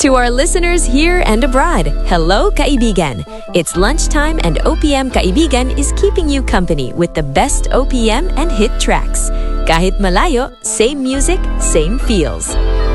To our listeners here and abroad, hello kaibigan! It's lunchtime and OPM Kaibigan is keeping you company with the best OPM and hit tracks. Kahit malayo, same music, same feels.